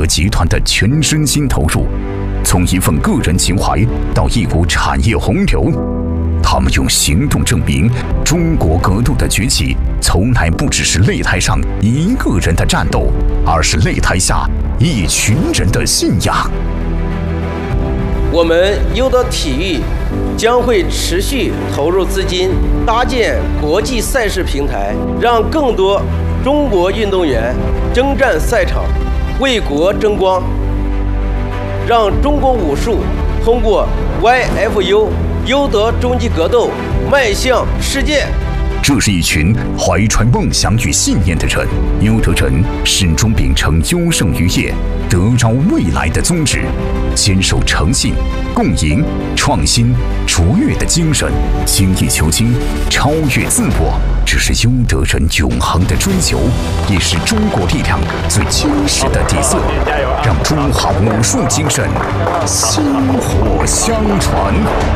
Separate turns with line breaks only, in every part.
集团的全身心投入，从一份个人情怀到一股产业洪流。他们用行动证明，中国格斗的崛起从来不只是擂台上一个人的战斗，而是擂台下一群人的信仰。
我们优德体育将会持续投入资金，搭建国际赛事平台，让更多中国运动员征战赛场，为国争光，让中国武术通过 YFU 优德终极格斗迈向世界。
这是一群怀揣梦想与信念的人，优德人始终秉承优胜于业、得饶未来的宗旨，坚守诚信、共赢、创新、卓越的精神，精益求精、超越自我，这是优德人永恒的追求，也是中国力量最坚实的底色。让中华武术精神薪火相传。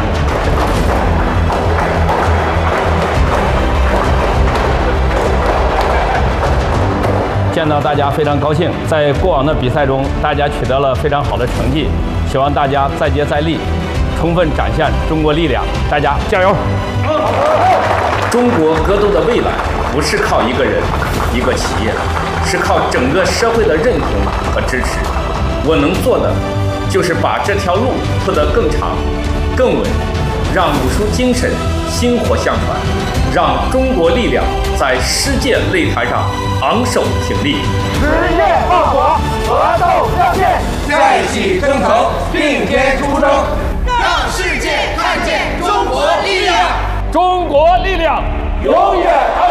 见到大家非常高兴，在过往的比赛中，大家取得了非常好的成绩，希望大家再接再厉，充分展现中国力量，大家加油！
中国格斗的未来不是靠一个人、一个企业，是靠整个社会的认同和支持。我能做的就是把这条路铺得更长、更稳，让武术精神薪火相传，让中国力量在世界擂台上昂首挺立。
实业报国，格斗热线，
再起征程，并肩出征，
让世界看见中国力量。
中国力量
永远。